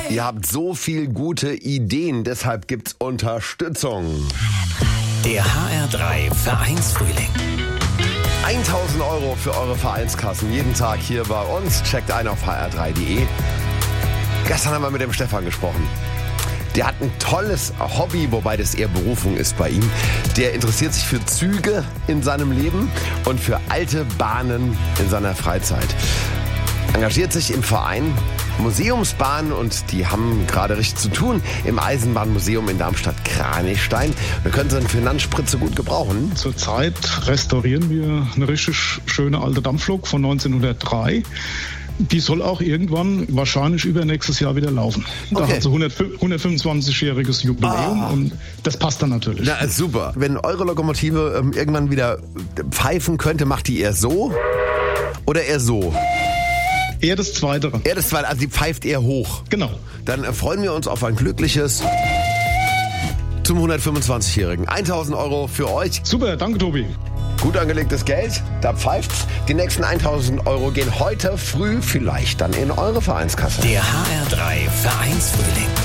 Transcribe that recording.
Ihr habt so viel gute Ideen, deshalb gibt's Unterstützung. Der HR3 Vereinsfrühling. 1.000 € für eure Vereinskassen jeden Tag hier bei uns. Checkt ein auf hr3.de. Gestern haben wir mit dem Stefan gesprochen. Der hat ein tolles Hobby, wobei das eher Berufung ist bei ihm. Der interessiert sich für Züge in seinem Leben und für alte Bahnen in seiner Freizeit. Engagiert sich im Verein Museumsbahn und die haben gerade richtig zu tun im Eisenbahnmuseum in Darmstadt-Kranichstein. Da können sie eine Finanzspritze gut gebrauchen. Zurzeit restaurieren wir eine richtig schöne alte Dampflok von 1903. Die soll auch irgendwann, wahrscheinlich übernächstes Jahr wieder laufen. Da Okay. hat sie 125-jähriges Jubiläum und das passt dann natürlich. Na, super. Wenn eure Lokomotive irgendwann wieder pfeifen könnte, macht die eher so oder eher so? Eher das Zweitere. Eher das zweite, also die pfeift eher hoch. Genau. Dann freuen wir uns auf ein glückliches zum 125-Jährigen. 1.000 € für euch. Super, danke Tobi. Gut angelegtes Geld, da pfeift's. Die nächsten 1.000 € gehen heute früh vielleicht dann in eure Vereinskasse. Der HR3 Vereinsfrühling.